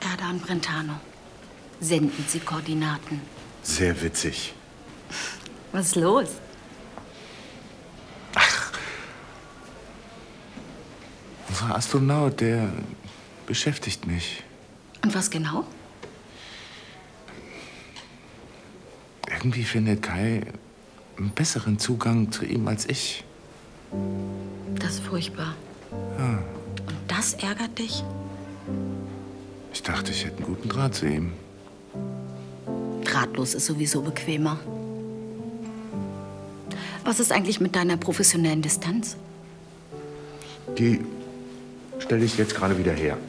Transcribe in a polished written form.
Erdan Brentano. Senden Sie Koordinaten. Sehr witzig. Was ist los? Ach. Unser Astronaut, der beschäftigt mich. Und was genau? Irgendwie findet Kai einen besseren Zugang zu ihm als ich. Das ist furchtbar. Ja. Und das ärgert dich? Ich dachte, ich hätte einen guten Draht zu ihm. Drahtlos ist sowieso bequemer. Was ist eigentlich mit deiner professionellen Distanz? Die stelle ich jetzt gerade wieder her.